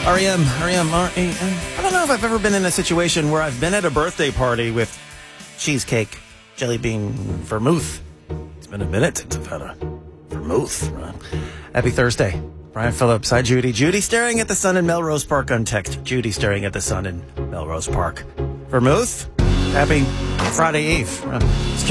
R-E-M, R-E-M. I don't know if I've ever been in a situation where I've been at a birthday party with cheesecake, jelly bean, vermouth. It's been a minute since I've had a vermouth. Happy Thursday. Brian Phillips. Hi, Judy. Judy staring at the sun in Melrose Park on text. Judy staring at the sun in Melrose Park. Vermouth? Happy Friday Eve. It's